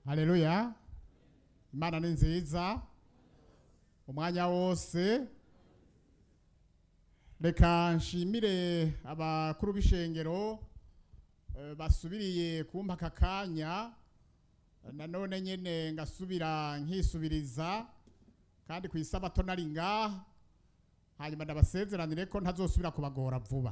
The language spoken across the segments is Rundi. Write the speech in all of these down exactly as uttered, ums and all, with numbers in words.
Haleluya. Imana ni nziza umwanya wose. Reka nshimire abakuru b'ishengero basubiriye kumpa aka kanya, nanone nyene ngasubira nkisubiriza kandi ku isabato nari ngaha, hanyuma ndabasezeranire ko ntazosubira kubagora vuba.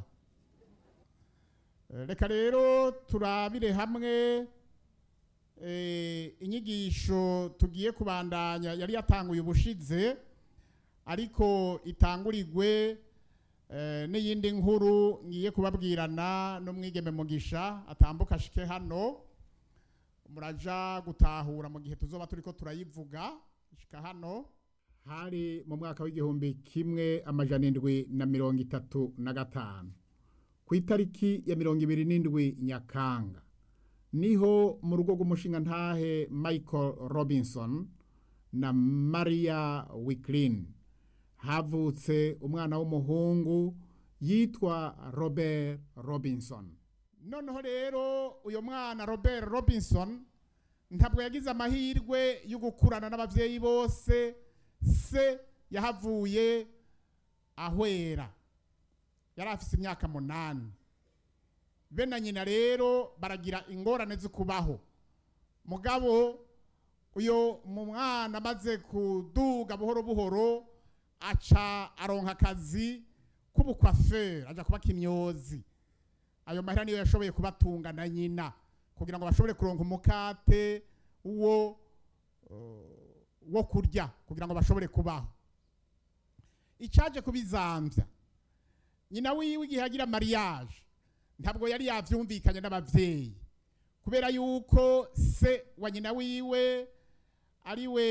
Reka rero turabire hamwe e, inyigisho tugiye kubandanya yari yatanguye ubushize, ariko itangurigwe e, n'iyindi nkuru ngiye kubabwirana n'umwigeme Mugisha atambuka shike hano, muraja gutahura mu gihe tuzoba turiko turayivuga. Shika hano hari mu mwaka w'igihumbi kimwe amajana indwi na mirongo itatu na gatanu ku itariki ya mirongo ibiri n'indwi Nyakanga, niho mu rugo rw'umushinga ntahe Michael Robinson na Maria Wicklin havutse umwana w'umuhungu yitwa Robert Robinson. Noneho rero uyo mwana Robert Robinson ntabwo yagize amahirwe yo gukurana n'abavyeyi bose. Se yahavuye ahwera, yari afise imyaka munani. Bene nyina rero baragira ingorane zo kubaho. Mugabo uyo mu mwana amaze kuduga buhoro buhoro aca aronka akazi k'ubukwaferi, aja kuba kimyozi. Ayo mahera niyo yashoboye kubatunga na nyina kugira ngo bashobore kuronka umukate uwo uh, wo kurya kugira ngo bashobore kubaho. Icaje kubizamvya, nyina wiwe igihe agira mariage ntabwo yari yavyumvikanye n'abavyeyi, kubera yuko se wa nyina wiwe ariwe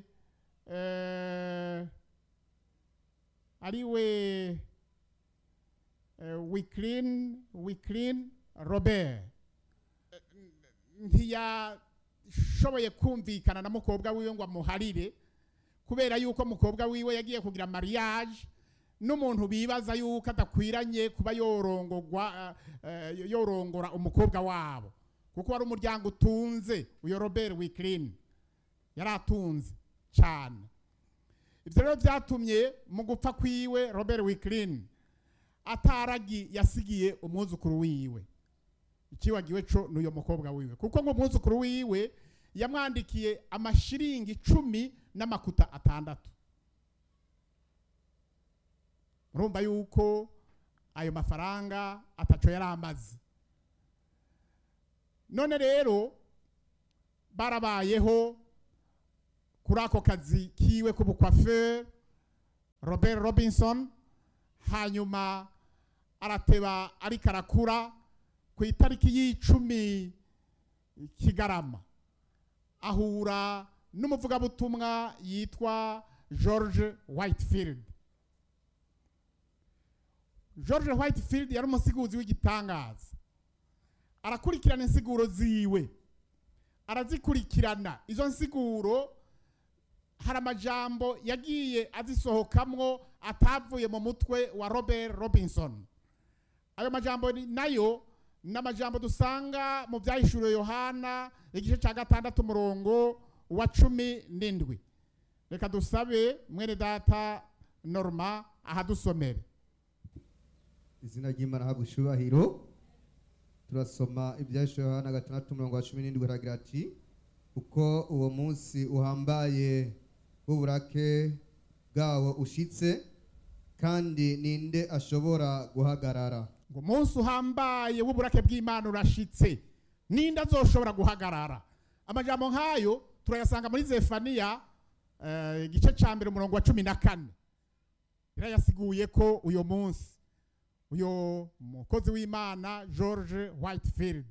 eh, ariwe eh, Wicklin Wicklin Robert ntiya shoboye kumvikana na mukobwa wiwe ngo amuharire, kubera yuko mukobwa wiwe yagiye kugira mariage n'umuntu bibaza yuko adakwiranye kuba yorongorwa uh, yorongora umukobwa wabo, kuko wari umuryango utunze. Uyo Robert Wicklin yaratunze cyane. Ivyo rero vyatumye mu gupfa kwiwe Robert Wicklin ataragi yasigiye umwuzukuru wiwe. Ikiwagiwe co n'uyo mukobwa wiwe, kuko ngo umwuzukuru wiwe yamwandikiye amashiringi icumi n'amakuta atandatu. Urumva yuko ayo mafaranga ataco yaramaze. None rero barabayeho kuri ako kazi kiwe k'ubukwaferi Robert Robinson, hanyuma arateba ariko arakura. Ku itariki y'icumi Kigarama ahura n'umuvugabutumwa yitwa George Whitefield. George Whitefield yari umusiguzi w'igitangaza, arakurikirana insiguro ziwe, arazikurikirana. Izo nsiguro hari amajambo yagiye azisohokamwo atavuye mu mutwe wa Robert Robinson. Ayo majambo nayo n'amajambo dusanga mu vyahishuriwe Yohana igice ca gatandatu umurongo wa cumi n'indwi. Reka dusabe mwene data Norma ahadusomere. Izina ry'Imana habwa ishubahiro. Turasoma ivyahishuriwe Yohana gatandatu umurongo wa cumi n'indwi, haragira ati: uko uwo munsi uhambaye w'uburake bwawo ushitse, kandi ninde ashobora guhagarara? Ngo umunsi uhambaye w'uburake bw'Imana urashitse, ninde azoshobora guhagarara? Amajambo nk'ayo turayasanga muri Zefaniya igice uh, ca mbere umurongo wa cumi na kane. Irayasiguye ko uyo munsi uyo mukozi w'Imana George Whitefield.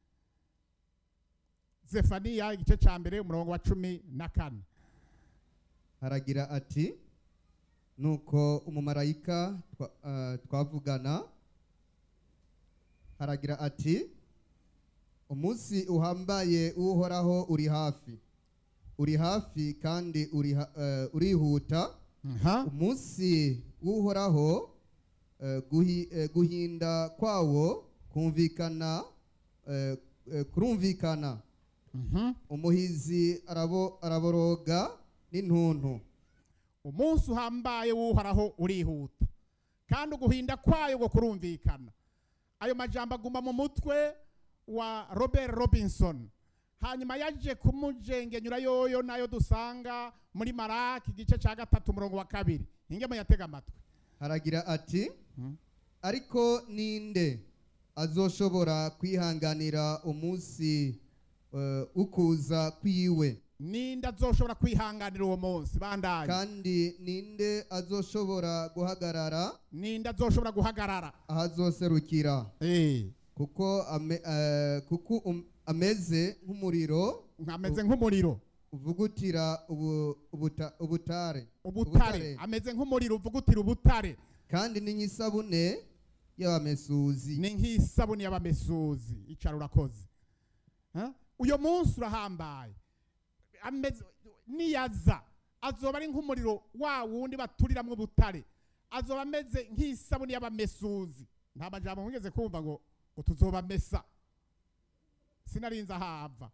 Zefaniya igice ca mbere umurongo wa cumi na kane haragira ati: nuko umumarayika twa, uh, twavugana haragira ati: umunsi uhambaye uhoraho uri hafi, uri hafi kandi uri uh, urihuta. uh-huh. Umunsi uhoraho uh, guhi, uh, guhinda kwawo kumvikana uh, uh, kurumvikana Mhm. umuhizi arabo araboroga n'intuntu. umunsi uhambaye w'uhoraho urihuta kandi uguhinda kwayo ngo kurumvikana. Ayo majambo aguma mu mutwe wa Robert Robinson, hanyuma yaje kumujengenyura yoyo nayo dusanga muri Maraki igice cya gatatu umurongo wa kabiri. Ingemo yatega amatwi Haragira ati Hmm. ariko ninde azoshobora kwihanganira umunsi eh, ukuza kwiwe, ninde azoshobora kwihanganira uwo munsi bandanye, kandi ninde azoshobora guhagarara ninde azoshobora guhagarara ahazoserukira, eh kuko ame, eh, kuko um, ameze nk'umuriro nkameze nk'umuriro uvugutira ubu, ubuta, ubutare ubutare, ameze nk'umuriro uvugutira ubutare, kandi ni nk'isabune y'abamesuzi. ni nk'isabuni y'abamesuzi. Icara urakoze. Ha? Uyo munsi urahambaye, ameze niyaza azoba ari nk'umuriro wa wundi baturiramwe ubutare, azoba ameze nk'isabuni y'abamesuzi. Nta majambo mwigeze kumva ngo ngo tuzobamesa, sinarinza hava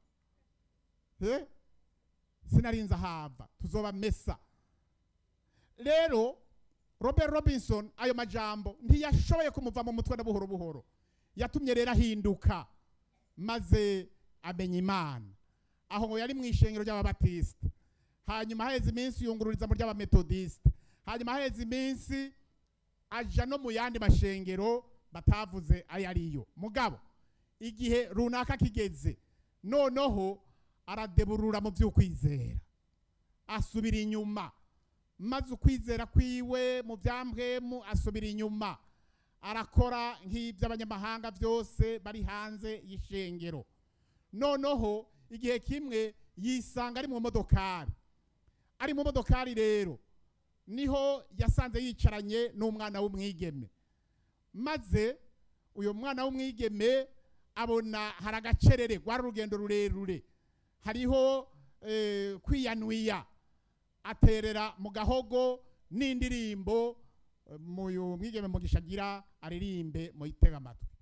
eh sinarinza hava tuzobamesa. Rero Robert Robinson ayo majambo ntiyashoboye kumuva mu mutwe na buhoro buhoro, yatumye rero ahinduka maze amenya Imana. Aho ngo yari mu ishengero ry'ababatisita, hanyuma haheze iminsi yungururiza mu ry'abametodisite, hanyuma haheze iminsi aja no mu yandi mashengero batavuze ayo ariyo. Mugabo igihe runaka kigeze, noneho aradeburura mu by'ukwizera, asubira inyuma, maze ukwizera kwiwe mu byambwemu asubira inyuma, arakora nk'iby'abanyamahanga byose bari hanze y'ishengero. Noneho igihe kimwe yisanga ari mu modokari, ari mu modokari rero niho yasanze yicaranye n'umwana w'umwigeme, maze uyo mwana w'umwigeme abona hari agacerere, rwari urugendo rurerure, hariho eh, kwiyanuya, aterera mu gahogo n'indirimbo muyu mwigeme Mugisha agira aririmbe mu itega amatwi.